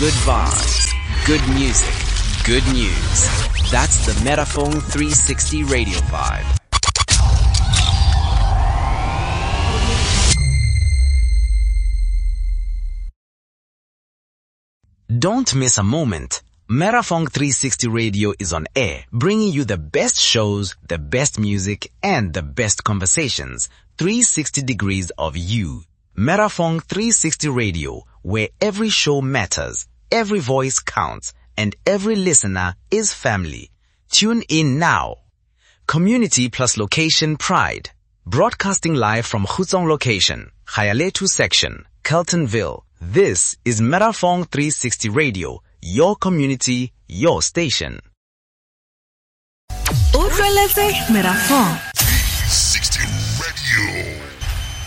Good vibes, good music, good news. That's the Metaphone 360 Radio Vibe. Don't miss a moment. Metaphone 360 Radio is on air, bringing you the best shows, the best music, and the best conversations. 360 degrees of you. Metaphone 360 Radio, where every show matters, every voice counts, and every listener is family. Tune in now. Community plus location pride. Broadcasting live from Khutsong location, Khayaletu section, Keltonville. This is Metaphone 360 Radio, your community, your station. Metaphone 360 Radio.